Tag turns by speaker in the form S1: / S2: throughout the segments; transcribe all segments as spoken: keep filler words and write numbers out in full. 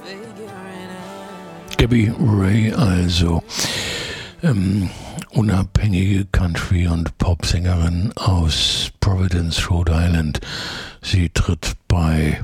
S1: Gabby Ray also, ähm, unabhängige Country- und Popsängerin aus Providence, Rhode Island. Sie tritt bei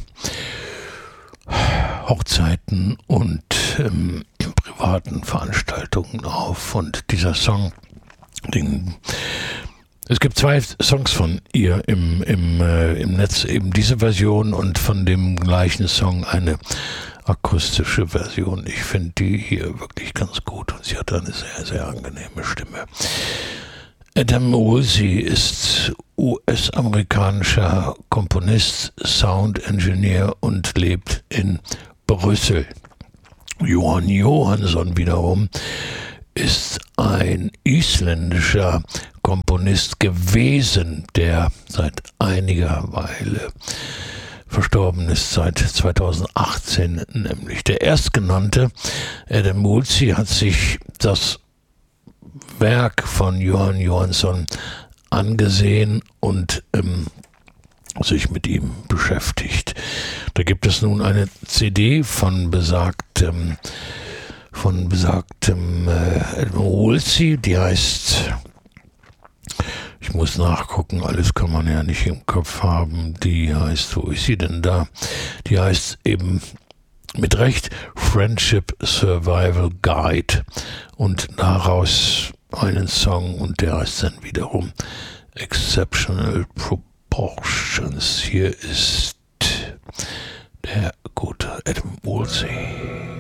S1: Hochzeiten und ähm, privaten Veranstaltungen auf. Und dieser Song, den es gibt zwei Songs von ihr im, im, äh, im Netz, eben diese Version und von dem gleichen Song eine akustische Version. Ich finde die hier wirklich ganz gut und sie hat eine sehr, sehr angenehme Stimme. Adam Woolsey ist U S-amerikanischer Komponist, Sound-Engineer und lebt in Brüssel. Johan Johansson wiederum ist ein isländischer Komponist gewesen, der seit einiger Weile verstorben ist, seit zweitausendachtzehn nämlich. Der erstgenannte Adam Woolsey hat sich das Werk von Johan Johansson angesehen und ähm, sich mit ihm beschäftigt. Da gibt es nun eine C D von besagtem von besagtem äh, Adam Woolsey, die heißt, ich muss nachgucken, alles kann man ja nicht im Kopf haben, die heißt, wo ist sie denn da? Die heißt eben mit Recht Friendship Survival Guide und daraus einen Song und der heißt dann wiederum Exceptional Proportions. Hier ist der gute Adam Woolsey.